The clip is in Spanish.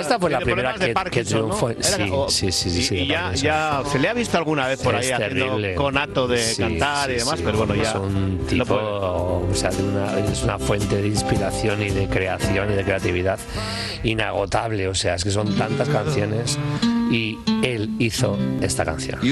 esta fue la tiene primera problemas de que Parkinson, triunfó. ¿no? Sí. Y ya se le ha visto alguna vez por ahí Es haciendo terrible. conato de cantar y demás, pero bueno, ya. Es un tipo, o sea, es una fuente de inspiración y de creación y de creatividad inagotable. O sea, es que son tantas canciones y él hizo esta canción.